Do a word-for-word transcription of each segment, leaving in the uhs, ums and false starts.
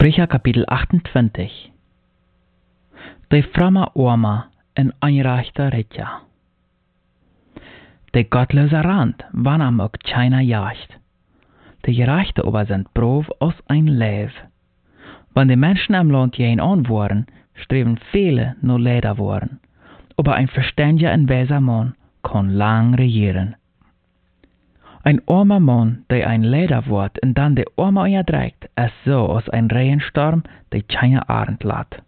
Sprecher Kapitel achtundzwanzig. De fromme Oma en ongerechte Richter. De gottlose Rand, wann am ook China jaagt. De gerechte aber sind brav als ein Lev. Wann die Menschen am Land jeen an waren, streben viele nur leider waren. Aber ein verständiger und weiser Mann kann lang regieren. Ein armer Mann, der ein Leider wird und dann die Arme unterdrückt, ist so als ein Regensturm, der keine Arend lässt.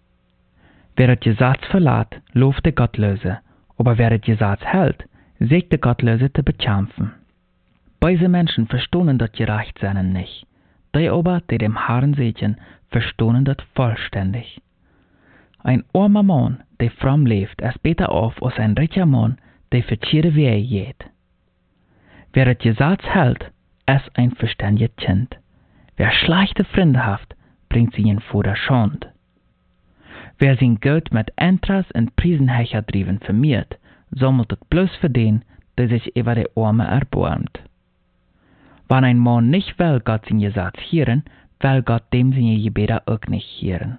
Wer das Gesetz verlässt, lobt der Gottlose, aber wer das Gesetz hält, siegt der Gottlose zu bekämpfen. Beide Menschen verstehen das gerecht sein nicht. Die aber, die dem Herrn sehen, verstehen das vollständig. Ein armer Mann, der fromm lebt, ist besser auf als ein reicher Mann, der verkehrte Wege geht. Wer das Gesetz hält, ist ein verständiges Kind. Wer schlechte Freunde hat, bringt sie in vor der Schande. Wer sein Geld mit Entras und Prisenhecher driven vermehrt, sammelt es bloß für den, der sich über die Arme erbarmt. Wenn ein Mann nicht will Gott sein Gesetz hören, will Gott dem seine Gebete auch nicht hören.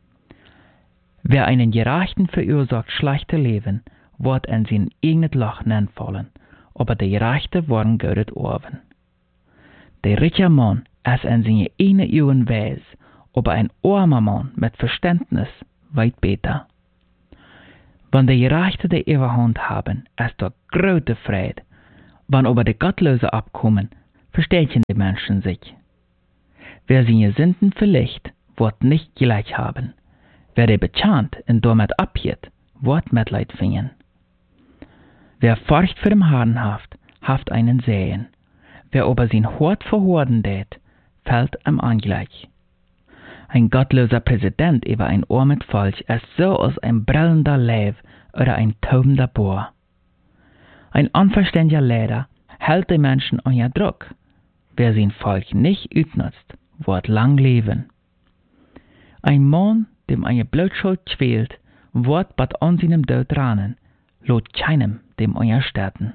Wer einen Gerechten verursacht schlechte Leben, wird in sein eigenes Loch fallen, aber die Gerechte worden Gottes Orben. Der reiche Mann ist in seine eigene Augen weis, aber ein armer Mann mit Verständnis weit besser. Wenn die Gerechte die Überhand haben, ist dort große Freude. Wenn aber die Gottlose abkommen, verstehen die Menschen sich. Wer seine Sünden verlicht, wird nicht gleich haben. Wer die bekannt und damit abgeht, wird Mitleid finden. Wer Furcht für den Herrn haft, haft einen Sehen. Wer aber sein Hort verhorden tät, fällt ihm angleich. Ein gottloser Präsident über ein armes Volk ist so als ein brillender Lev oder ein taubender Bohr. Ein unverständiger Lehrer hält die Menschen unter Druck. Wer sein Volk nicht utnutzt, wird lang leben. Ein Mann, dem eine Blutschuld quält, wird bald an seinem Tod ranen, lot keinem dem untersterben.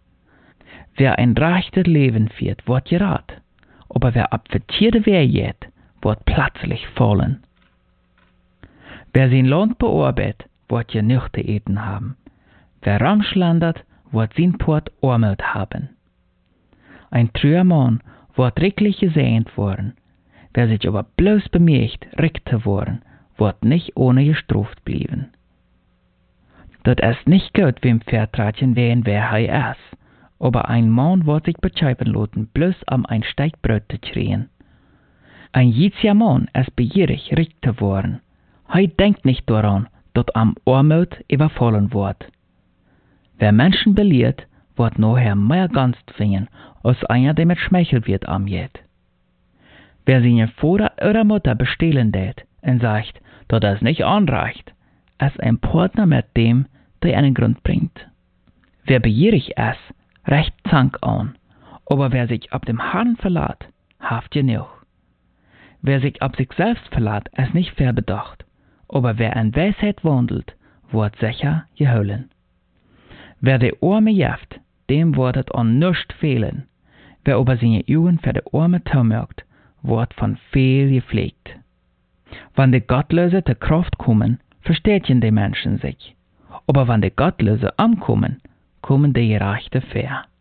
Wer ein rechtes Leben führt, wird gerat, aber wer ab verkehrte Wege geht, wird plötzlich fallen. Wer sein Land bearbeitet, wird genug zu eten haben. Wer rumschlandert, wird sein Port Armut haben. Ein treuer Mann wird reichlich gesegnet worden. Wer sich aber bloß bemerkt, reich zu worden, wird nicht ohne gestraft bleiben. Das ist nicht gut, wem vertraten wen wer er ist, aber ein Mann wird sich beschreiben lassen, bloß um ein Steig Brot zu kriegen. Ein jeder Mann ist begierig, reich zu werden. Er denkt nicht daran, dass am Armut überfallen wird. Wer Menschen belehrt, wird nachher mehr Gunst finden, als einer, der mit Schmeichel wird amgeht. Wer seine Vater oder Mutter bestehlen tät und sagt, dass das nicht anreicht, ist ein Partner mit dem, der einen Grund bringt. Wer begierig ist, recht Zank an, aber wer sich auf dem Herrn verlässt, haft genug. Wer sich auf sich selbst verlässt, ist nicht verbedacht, aber wer in Weisheit wandelt, wird sicher geholen. Wer die Arme jaft, dem wird es an nichts fehlen. Wer aber seine Augen für die Arme zumerkt, wird von viel gepflegt. Wenn die Gottlose zur Kraft kommen, verstehen die Menschen sich. Aber wenn die Gottlose ankommen, kommen die Gerechte fair.